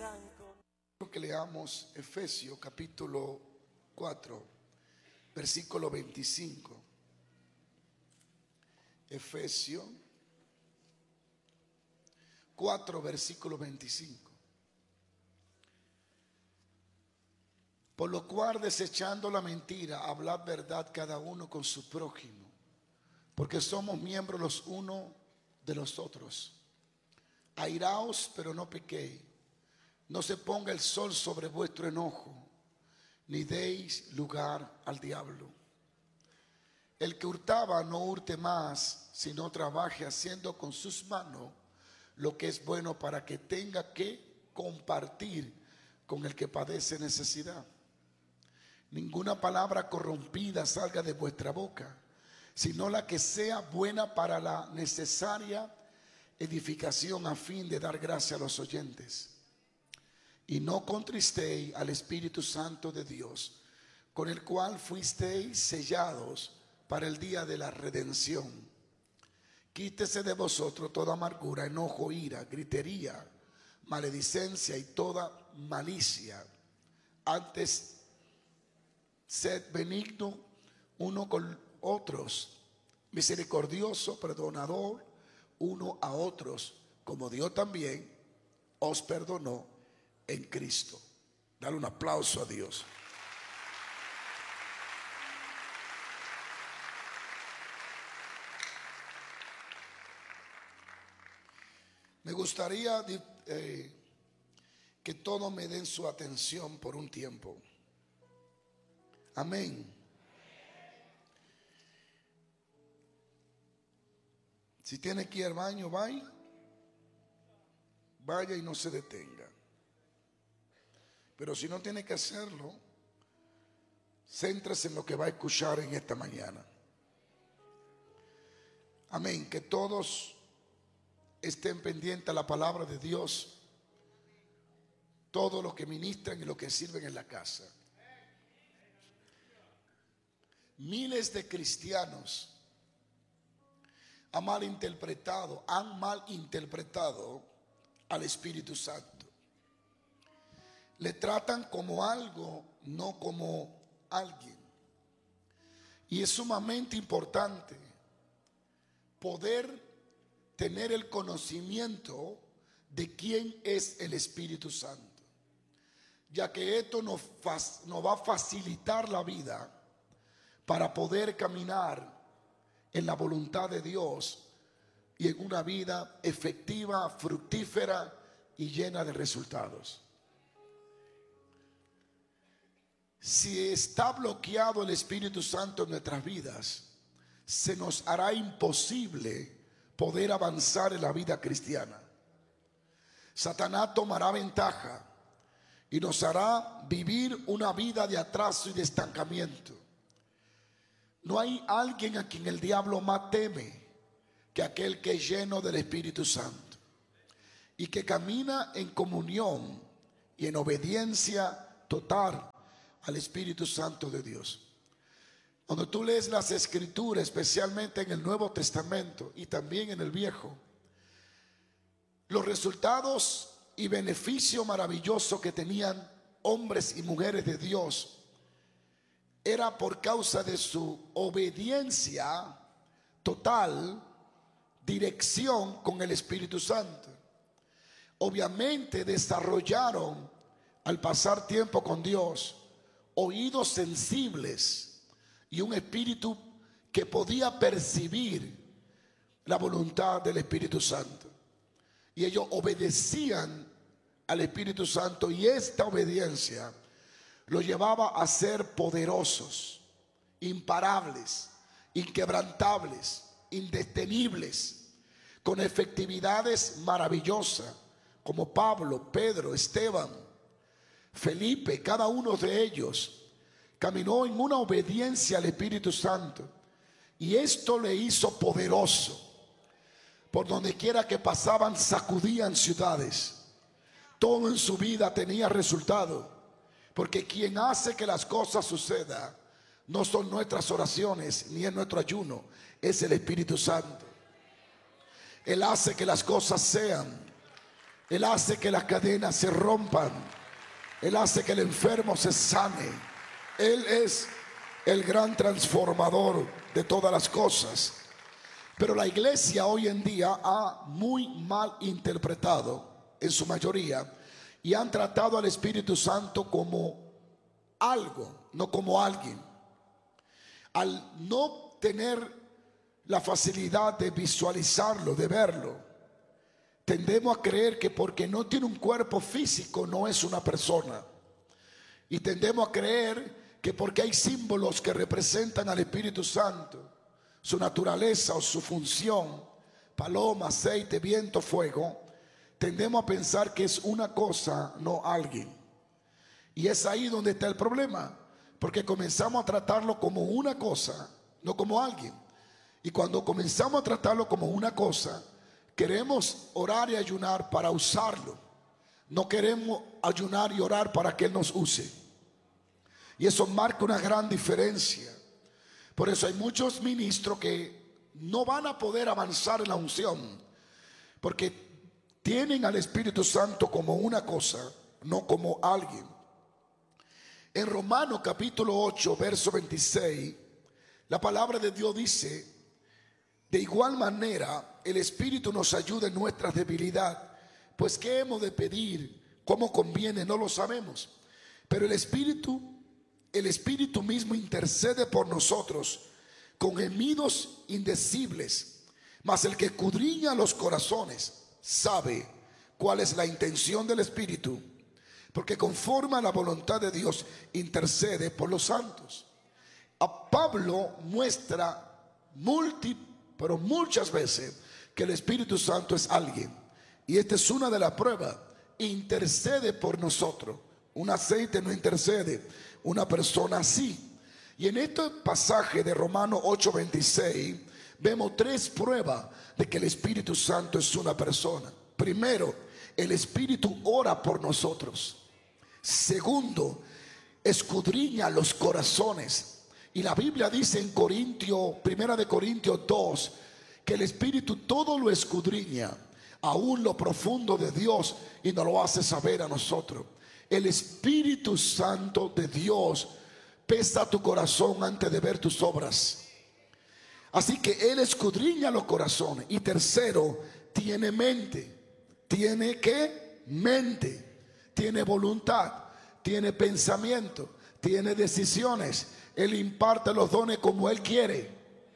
Que leamos Efesios capítulo 4, versículo 25. Efesios 4, versículo 25. Por lo cual, desechando la mentira, hablad verdad cada uno con su prójimo, porque somos miembros los unos de los otros. Airaos, pero no pequéis. No se ponga el sol sobre vuestro enojo, ni deis lugar al diablo. El que hurtaba no hurte más, sino trabaje haciendo con sus manos lo que es bueno, para que tenga que compartir con el que padece necesidad. Ninguna palabra corrompida salga de vuestra boca, sino la que sea buena para la necesaria edificación, a fin de dar gracia a los oyentes. Y no contristéis al Espíritu Santo de Dios, con el cual fuisteis sellados para el día de la redención. Quítese de vosotros toda amargura, enojo, ira, gritería, maledicencia y toda malicia. Antes, sed benigno uno con otros, misericordioso, perdonador uno a otros, como Dios también os perdonó en Cristo. Dale un aplauso a Dios. Me gustaría que todos me den su atención por un tiempo. Amén. Si tiene que ir al baño, vaya y no se detenga. Pero si no tiene que hacerlo, céntrese en lo que va a escuchar en esta mañana. Amén. Que todos estén pendientes a la palabra de Dios, todos los que ministran y los que sirven en la casa. Miles de cristianos han malinterpretado al Espíritu Santo. Le tratan como algo, no como alguien. Y es sumamente importante poder tener el conocimiento de quién es el Espíritu Santo, ya que esto nos va a facilitar la vida para poder caminar en la voluntad de Dios y en una vida efectiva, fructífera y llena de resultados. Si está bloqueado el Espíritu Santo en nuestras vidas, se nos hará imposible poder avanzar en la vida cristiana. Satanás tomará ventaja y nos hará vivir una vida de atraso y de estancamiento. No hay alguien a quien el diablo más teme que aquel que es lleno del Espíritu Santo y que camina en comunión y en obediencia total al Espíritu Santo de Dios. Cuando tú lees las Escrituras, especialmente en el Nuevo Testamento y también en el Viejo, los resultados y beneficios maravillosos que tenían hombres y mujeres de Dios era por causa de su obediencia total, dirección con el Espíritu Santo. Obviamente desarrollaron, al pasar tiempo con Dios, oídos sensibles y un espíritu que podía percibir la voluntad del Espíritu Santo. Y ellos obedecían al Espíritu Santo, y esta obediencia lo llevaba a ser poderosos, imparables, inquebrantables, indetenibles, con efectividades maravillosas, como Pablo, Pedro, Esteban, Felipe. Cada uno de ellos caminó en una obediencia al Espíritu Santo, y esto le hizo poderoso. Por donde quiera que pasaban, sacudían ciudades. Todo en su vida tenía resultado, porque quien hace que las cosas sucedan no son nuestras oraciones ni es nuestro ayuno, es el Espíritu Santo. Él hace que las cosas sean. Él hace que las cadenas se rompan. Él hace que el enfermo se sane. Él es el gran transformador de todas las cosas. Pero la iglesia hoy en día ha muy mal interpretado, en su mayoría, y han tratado al Espíritu Santo como algo, no como alguien. Al no tener la facilidad de visualizarlo, de verlo, tendemos a creer que porque no tiene un cuerpo físico no es una persona. Y tendemos a creer que porque hay símbolos que representan al Espíritu Santo, su naturaleza o su función, paloma, aceite, viento, fuego, tendemos a pensar que es una cosa, no alguien. Y es ahí donde está el problema, porque comenzamos a tratarlo como una cosa, no como alguien. Y cuando comenzamos a tratarlo como una cosa, queremos orar y ayunar para usarlo. No queremos ayunar y orar para que Él nos use. Y eso marca una gran diferencia. Por eso hay muchos ministros que no van a poder avanzar en la unción, porque tienen al Espíritu Santo como una cosa, no como alguien. En Romanos capítulo 8, verso 26, la palabra de Dios dice: de igual manera el Espíritu nos ayuda en nuestra debilidad, pues qué hemos de pedir, cómo conviene, no lo sabemos. Pero el Espíritu mismo intercede por nosotros con gemidos indecibles. Mas el que escudriña los corazones sabe cuál es la intención del Espíritu, porque conforme a la voluntad de Dios intercede por los santos. A Pablo muestra pero muchas veces que el Espíritu Santo es alguien, y esta es una de las pruebas. Intercede por nosotros. Un aceite no intercede, una persona sí. Y en este pasaje de Romanos 8:26 vemos tres pruebas de que el Espíritu Santo es una persona. Primero, el Espíritu ora por nosotros. Segundo, escudriña los corazones. Y la Biblia dice en Primera de Corintios 2, que el Espíritu todo lo escudriña, aún lo profundo de Dios, y nos lo hace saber a nosotros. El Espíritu Santo de Dios pesa tu corazón antes de ver tus obras. Así que Él escudriña los corazones. Y tercero, tiene mente. ¿Tiene qué? Mente. Tiene voluntad, tiene pensamiento, tiene decisiones. Él imparte los dones como Él quiere.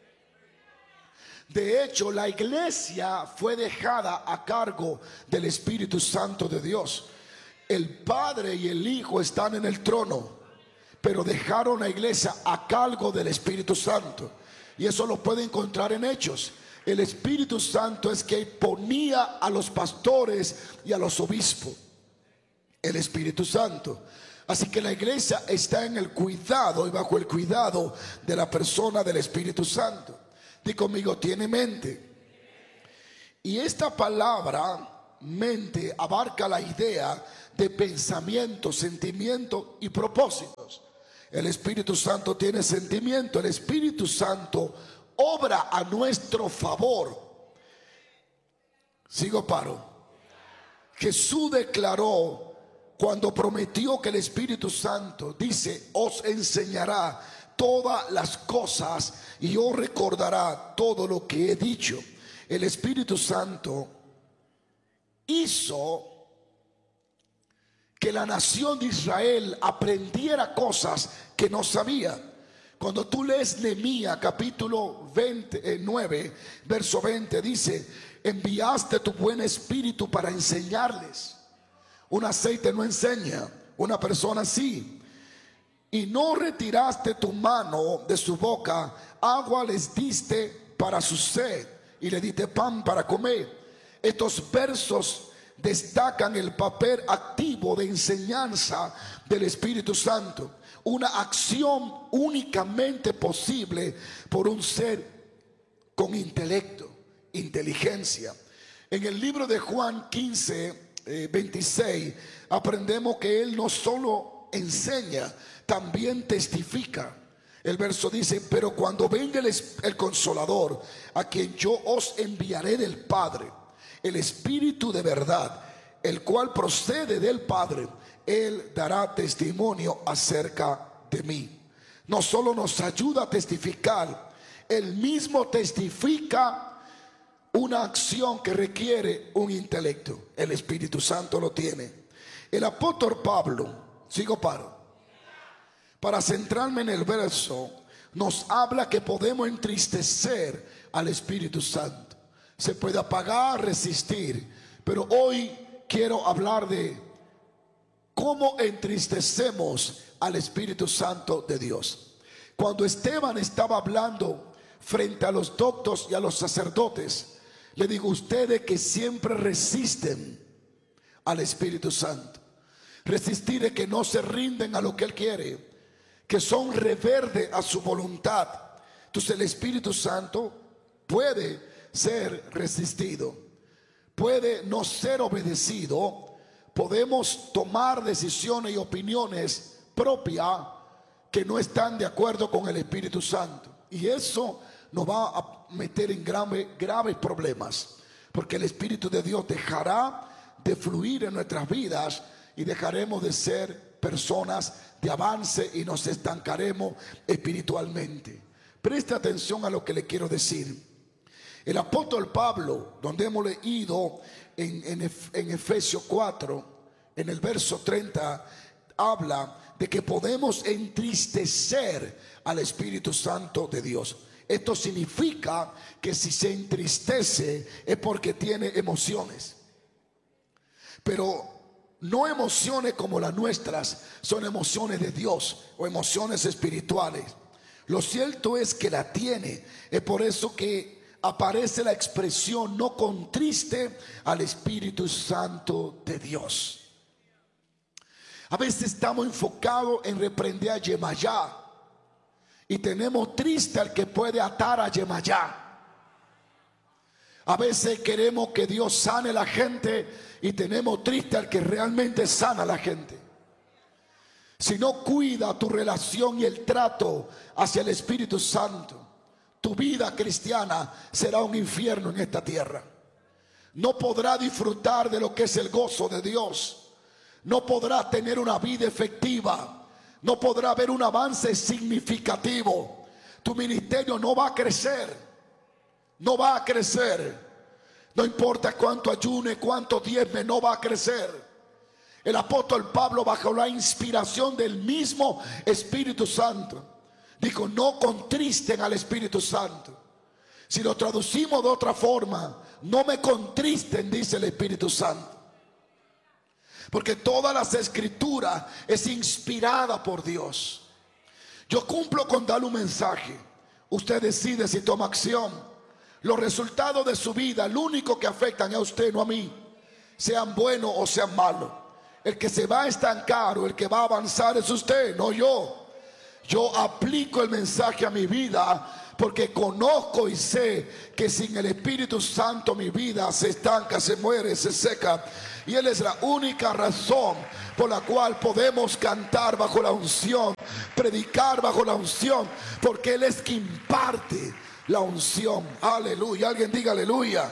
De hecho, la iglesia fue dejada a cargo del Espíritu Santo de Dios. El Padre y el Hijo están en el trono, pero dejaron la iglesia a cargo del Espíritu Santo. Y eso lo puede encontrar en Hechos. El Espíritu Santo es que ponía a los pastores y a los obispos. El Espíritu Santo. Así que la iglesia está en el cuidado y bajo el cuidado de la persona del Espíritu Santo. Di conmigo, tiene mente. Y esta palabra mente abarca la idea de pensamiento, sentimiento y propósitos. El Espíritu Santo tiene sentimiento. El Espíritu Santo obra a nuestro favor. Sigo, paro. Jesús declaró cuando prometió que el Espíritu Santo, dice, os enseñará todas las cosas y os recordará todo lo que he dicho. El Espíritu Santo hizo que la nación de Israel aprendiera cosas que no sabía. Cuando tú lees Nehemías capítulo 9, verso 20, dice: enviaste tu buen espíritu para enseñarles. Un aceite no enseña, una persona sí. Y no retiraste tu mano de su boca, agua les diste para su sed y le diste pan para comer. Estos versos destacan el papel activo de enseñanza del Espíritu Santo, una acción únicamente posible por un ser con intelecto, inteligencia. En el libro de Juan 15:26 aprendemos que Él no solo enseña, también testifica. El verso dice: pero cuando venga el Consolador, a quien yo os enviaré del Padre, el Espíritu de verdad, el cual procede del Padre, Él dará testimonio acerca de mí. No solo nos ayuda a testificar, Él mismo testifica una acción que requiere un intelecto. El Espíritu Santo lo tiene. El apóstol Pablo, para centrarme en el verso, nos habla que podemos entristecer al Espíritu Santo. Se puede apagar, resistir, pero hoy quiero hablar de cómo entristecemos al Espíritu Santo de Dios. Cuando Esteban estaba hablando frente a los doctos y a los sacerdotes, le digo: ustedes que siempre resisten al Espíritu Santo, resistir es que no se rinden a lo que Él quiere, que son rebeldes a su voluntad. Entonces el Espíritu Santo puede ser resistido, puede no ser obedecido. Podemos tomar decisiones y opiniones propias que no están de acuerdo con el Espíritu Santo, y eso nos va a meter en graves problemas, porque el Espíritu de Dios dejará de fluir en nuestras vidas y dejaremos de ser personas de avance y nos estancaremos espiritualmente. Preste atención a lo que le quiero decir. El apóstol Pablo, donde hemos leído en Efesios 4, en el verso 30, habla de que podemos entristecer al Espíritu Santo de Dios. Esto significa que si se entristece es porque tiene emociones, pero no emociones como las nuestras, son emociones de Dios o emociones espirituales. Lo cierto es que la tiene. Es por eso que aparece la expresión: no contriste al Espíritu Santo de Dios. A veces estamos enfocados en reprender a Yemayá y tenemos triste al que puede atar a Yemayá. A veces queremos que Dios sane a la gente y tenemos triste al que realmente sana a la gente. Si no cuida tu relación y el trato hacia el Espíritu Santo, tu vida cristiana será un infierno en esta tierra. No podrás disfrutar de lo que es el gozo de Dios. No podrás tener una vida efectiva. No podrá haber un avance significativo. Tu ministerio no va a crecer. No va a crecer. No importa cuánto ayune, cuánto diezme, no va a crecer. El apóstol Pablo, bajo la inspiración del mismo Espíritu Santo, dijo: no contristen al Espíritu Santo. Si lo traducimos de otra forma, no me contristen, dice el Espíritu Santo. Porque todas las escrituras es inspirada por Dios. Yo cumplo con darle un mensaje. Usted decide si toma acción. Los resultados de su vida, el único que afectan a usted, no a mí, sean buenos o sean malos. El que se va a estancar o el que va a avanzar es usted, no yo. Yo aplico el mensaje a mi vida porque conozco y sé que sin el Espíritu Santo mi vida se estanca, se muere, se seca. Y Él es la única razón por la cual podemos cantar bajo la unción, predicar bajo la unción, porque Él es quien imparte la unción. Aleluya. Alguien diga aleluya.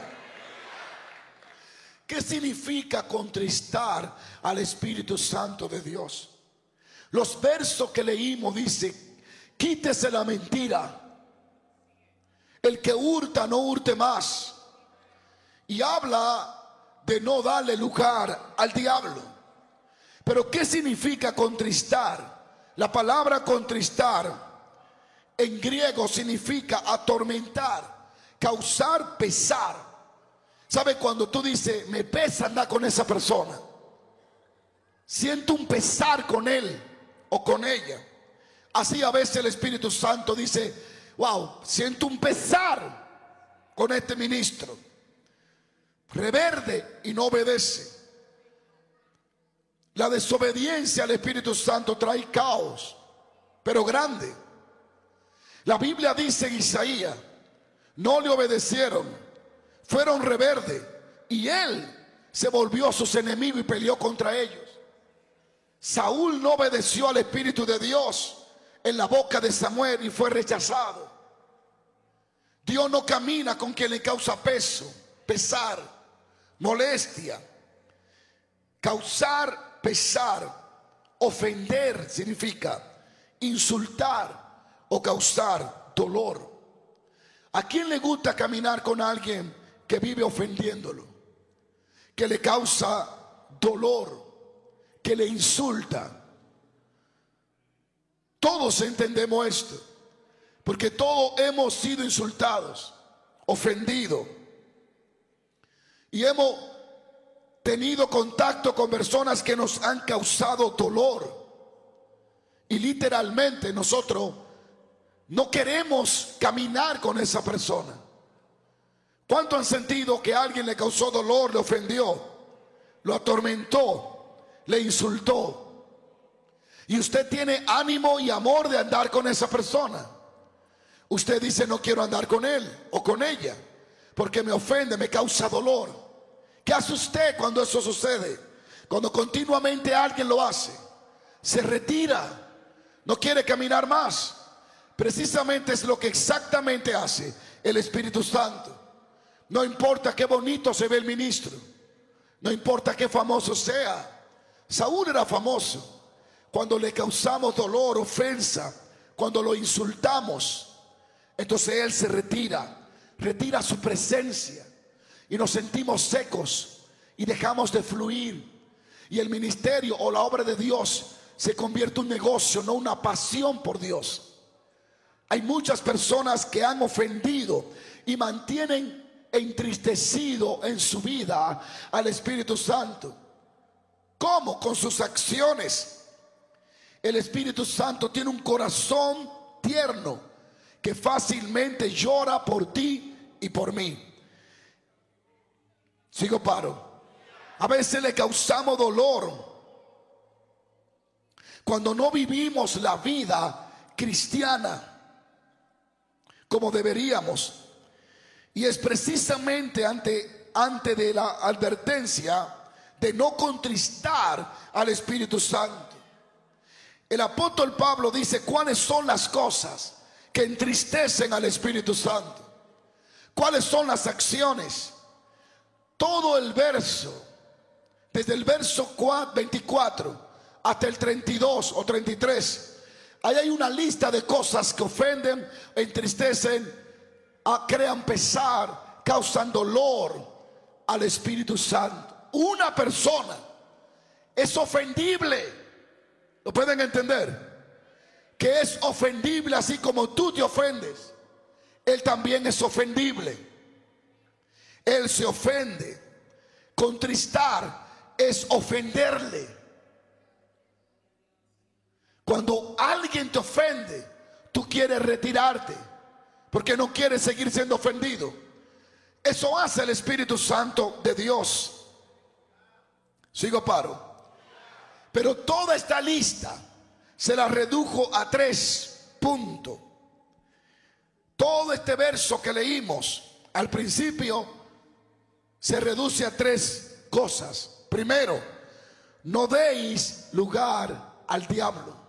¿Qué significa contristar al Espíritu Santo de Dios? Los versos que leímos dicen: quítese la mentira. El que hurta no hurte más. Y habla de no darle lugar al diablo. Pero ¿qué significa contristar? La palabra contristar en griego significa atormentar, causar pesar. ¿Sabe cuando tú dices: me pesa andar con esa persona? Siento un pesar con él o con ella. Así a veces el Espíritu Santo dice: wow, siento un pesar con este ministro. Reverde y no obedece. La desobediencia al Espíritu Santo trae caos, pero grande. La Biblia dice en Isaías: no le obedecieron, fueron rebeldes, y él se volvió a sus enemigos y peleó contra ellos. Saúl no obedeció al Espíritu de Dios en la boca de Samuel y fue rechazado. Dios no camina con quien le causa peso, pesar, molestia. Causar pesar, ofender significa insultar o causar dolor. ¿A quién le gusta caminar con alguien que vive ofendiéndolo, que le causa dolor, que le insulta? Todos entendemos esto, porque todos hemos sido insultados, ofendidos, y hemos tenido contacto con personas que nos han causado dolor, y literalmente nosotros no queremos caminar con esa persona. ¿Cuánto han sentido que alguien le causó dolor, le ofendió, lo atormentó, le insultó? Y usted tiene ánimo y amor de andar con esa persona. Usted dice: no quiero andar con él o con ella porque me ofende, me causa dolor. ¿Qué hace usted cuando eso sucede? Cuando continuamente alguien lo hace, se retira, no quiere caminar más. Precisamente es lo que exactamente hace el Espíritu Santo. No importa qué bonito se ve el ministro, no importa qué famoso sea. Saúl era famoso. Cuando le causamos dolor, ofensa, cuando lo insultamos, entonces él se retira su presencia, y nos sentimos secos y dejamos de fluir. Y el ministerio o la obra de Dios se convierte en un negocio, no una pasión por Dios. Hay muchas personas que han ofendido y mantienen entristecido en su vida al Espíritu Santo. ¿Cómo? Con sus acciones. El Espíritu Santo tiene un corazón tierno que fácilmente llora por ti y por mí. Sigo, paro. A veces le causamos dolor cuando no vivimos la vida cristiana como deberíamos. Y es precisamente ante de la advertencia de no contristar al Espíritu Santo. El apóstol Pablo dice cuáles son las cosas que entristecen al Espíritu Santo, cuáles son las acciones. Todo el verso, desde el verso 24 hasta el 32 o 33, ahí hay una lista de cosas que ofenden, entristecen, crean pesar, causan dolor al Espíritu Santo. Una persona es ofendible. ¿Lo pueden entender? Que es ofendible así como tú te ofendes. Él también es ofendible. Él se ofende. Contristar es ofenderle. Cuando alguien te ofende, tú quieres retirarte porque no quieres seguir siendo ofendido. Eso hace el Espíritu Santo de Dios. Sigo, paro. Pero toda esta lista se la redujo a 3 puntos. Todo este verso que leímos al principio se reduce a 3 cosas. Primero, no deis lugar al diablo.